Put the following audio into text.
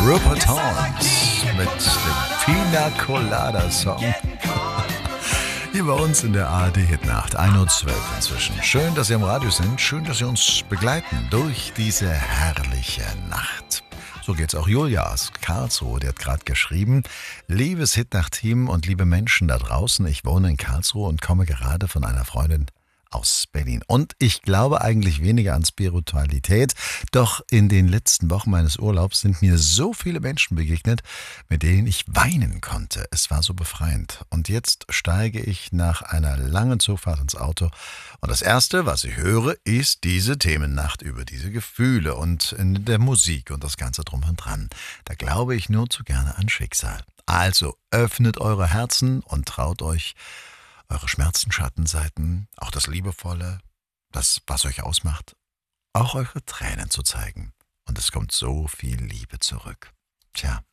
Rupert Horns mit dem Pina Colada Song. Hier bei uns in der ARD Hitnacht, 1:12 Uhr inzwischen. Schön, dass Sie am Radio sind. Schön, dass Sie uns begleiten durch diese herrliche Nacht. So geht's auch Julia aus Karlsruhe. Die hat gerade geschrieben: Liebes Hitnacht-Team und liebe Menschen da draußen, ich wohne in Karlsruhe und komme gerade von einer Freundin aus Berlin. Und ich glaube eigentlich weniger an Spiritualität, doch in den letzten Wochen meines Urlaubs sind mir so viele Menschen begegnet, mit denen ich weinen konnte. Es war so befreiend. Und jetzt steige ich nach einer langen Zugfahrt ins Auto und das Erste, was ich höre, ist diese Themennacht über diese Gefühle und in der Musik und das Ganze drum und dran. Da glaube ich nur zu gerne an Schicksal. Also öffnet eure Herzen und traut euch, eure Schmerzen, Schattenseiten, auch das Liebevolle, das, was euch ausmacht, auch eure Tränen zu zeigen. Und es kommt so viel Liebe zurück. Tja,